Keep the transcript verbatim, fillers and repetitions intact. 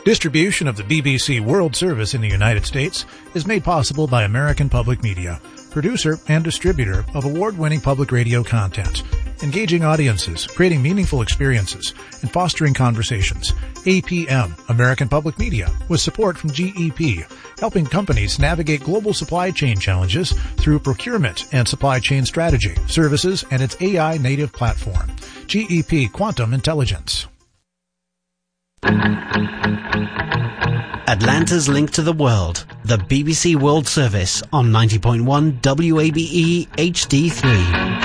Distribution of the B B C World Service in the United States is made possible by American Public Media, producer and distributor of award-winning public radio content, engaging audiences, creating meaningful experiences, and fostering conversations. A P M, American Public Media, with support from G E P, helping companies navigate global supply chain challenges through procurement and supply chain strategy, services, and its A I native platform. G E P Quantum Intelligence. Atlanta's link to the world, the B B C World Service on ninety point one W A B E H D three.